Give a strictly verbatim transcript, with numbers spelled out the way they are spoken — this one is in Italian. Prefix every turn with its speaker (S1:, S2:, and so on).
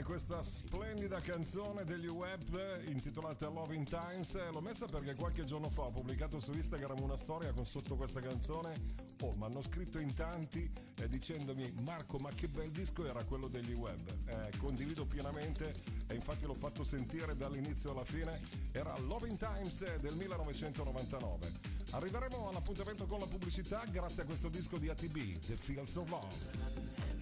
S1: questa splendida canzone degli Web intitolata Loving Times. L'ho messa perché qualche giorno fa ho pubblicato su Instagram una storia con sotto questa canzone. Oh, mi hanno scritto in tanti eh, dicendomi: Marco, ma che bel disco era quello degli Web. Eh, condivido pienamente e infatti l'ho fatto sentire dall'inizio alla fine. Era Loving Times del millenovecentonovantanove. Arriveremo all'appuntamento con la pubblicità grazie a questo disco di A T B, The Fields of Love.